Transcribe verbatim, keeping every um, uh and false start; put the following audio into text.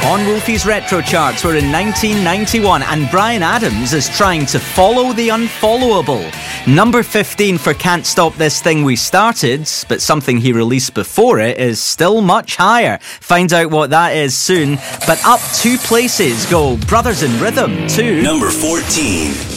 On Wolfie's Retro Charts, we're in nineteen ninety-one, and Bryan Adams is trying to follow the unfollowable. Number fifteen for Can't Stop This Thing We Started, but something he released before it is still much higher. Find out what that is soon. But up two places go Brothers in Rhythm to number fourteen.